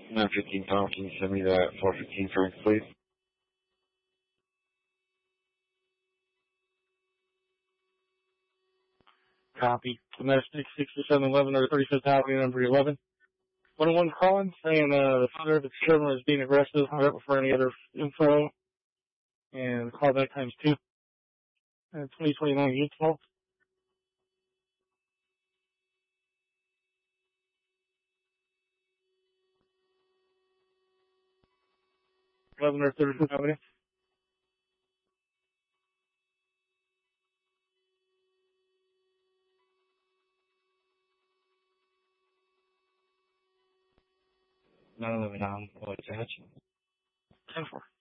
915 Tom, can you send me that 415 Frank, please? Copy. Domestic 6711 or 35th Avenue, number 11. 101 calling, saying the father of the children is being aggressive. I'm up for any other info. And callback times 2. 2029 U12. 11 or 35th Avenue. None of them down. What's that? 10-4.